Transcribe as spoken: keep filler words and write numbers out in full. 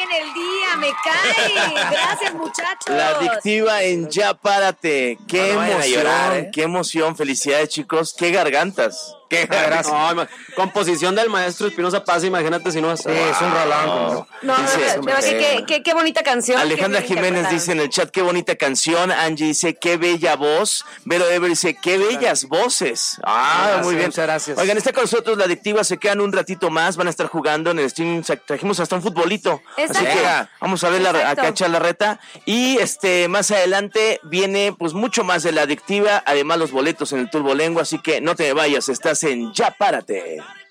en el día, me cae. Gracias, muchachos. La Adictiva en Ya Párate. Qué no emoción, llorar, ¿eh? qué emoción. Felicidades, chicos. Qué gargantas. Qué gargantas. No, composición del maestro Espinosa Paz, imagínate si no es. Sí, es un rolón. No, Dice, de verdad que qué, qué, qué bonita canción. Alejandra qué bien Jiménez interpretada. dice en el chat, qué bonita canción. Angie dice, qué bella voz. Vero Ever dice, qué bellas voces. Ah, Gracias, muy bien. muchas gracias. Oigan, está con nosotros La Adictiva, se quedan un ratito más, van a estar jugando en el stream, trajimos hasta un futbolito. Exacto. Así que vamos a ver la, Exacto. acá echar la reta. Y este más adelante viene pues mucho más de La Adictiva, además los boletos en el Turbo Lengua, así que no te vayas, estás en Ya Párate.